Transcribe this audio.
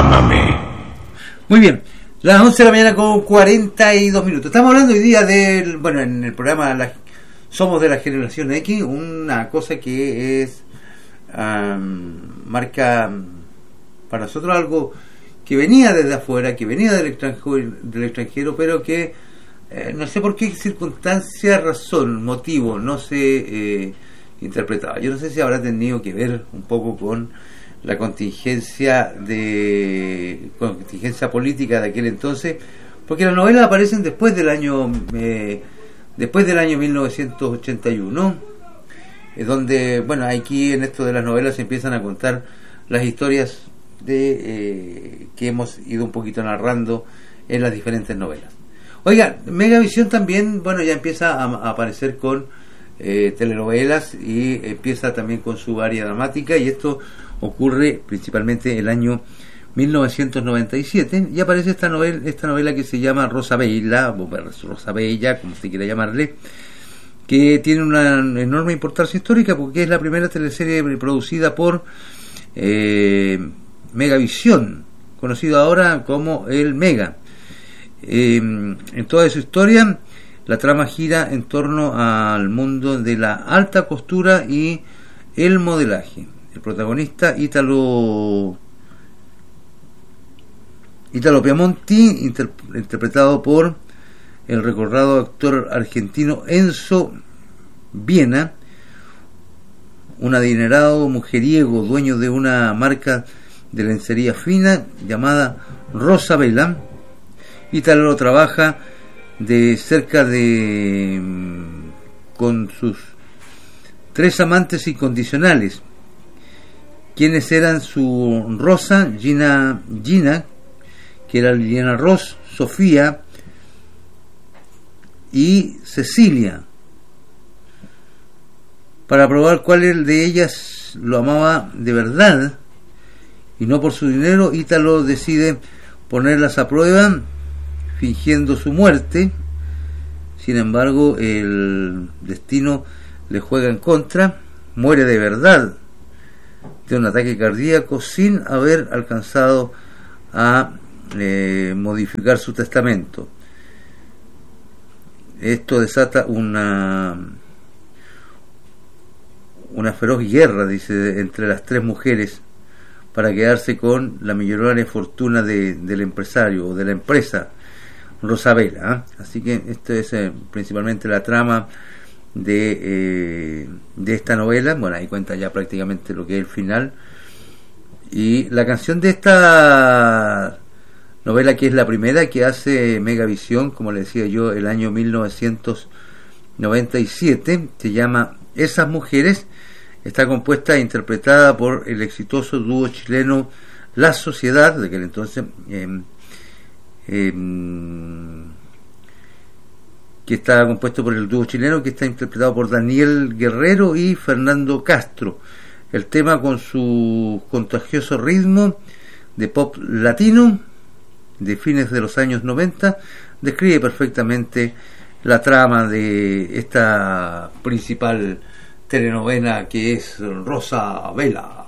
Ámame. Muy bien, las 11 de la mañana con 42 minutos. Estamos hablando hoy día del, bueno, en el programa Somos de la Generación X, una cosa que es marca para nosotros algo que venía desde afuera, que venía del extranjero, pero que no sé por qué circunstancia, razón, motivo, no se interpretaba. Yo no sé si habrá tenido que ver un poco con la contingencia política de aquel entonces, porque las novelas aparecen después del año 1981, donde, bueno, aquí en esto de las novelas se empiezan a contar las historias que hemos ido un poquito narrando en las diferentes novelas. Oiga, Megavisión también, bueno, ya empieza a aparecer con telenovelas y empieza también con su área dramática, y esto ocurre principalmente el año 1997, y aparece esta novela que se llama Rosa Bella, como se quiera llamarle, que tiene una enorme importancia histórica porque es la primera teleserie producida por Megavisión, conocido ahora como el Mega. En toda su historia, la trama gira en torno al mundo de la alta costura y el modelaje. El protagonista, Italo Piamonti, interpretado por el recordado actor argentino Enzo Viena, un adinerado mujeriego dueño de una marca de lencería fina llamada Rosa Bella. Italo trabaja de cerca con sus 3 amantes incondicionales, quienes eran su Rosa, Gina, que era Liliana Ross, Sofía y Cecilia. Para probar cuál de ellas lo amaba de verdad y no por su dinero, Italo decide ponerlas a prueba fingiendo su muerte. Sin embargo, el destino le juega en contra, muere de verdad de un ataque cardíaco sin haber alcanzado a modificar su testamento. Esto desata una feroz guerra, dice, entre las 3 mujeres para quedarse con la millonaria fortuna del empresario o de la empresa Rosa Bella. Así que esto es principalmente la trama de esta novela. Bueno, ahí cuenta ya prácticamente lo que es el final. Y la canción de esta novela, que es la primera que hace Megavisión, como le decía yo, el año 1997, se llama Esas Mujeres. Está compuesta e interpretada por el exitoso dúo chileno La Sociedad, de aquel entonces, que está compuesto por el dúo chileno, que está interpretado por Daniel Guerrero y Fernando Castro. El tema, con su contagioso ritmo de pop latino de fines de los años 90, describe perfectamente la trama de esta principal telenovela, que es Rosa Bella.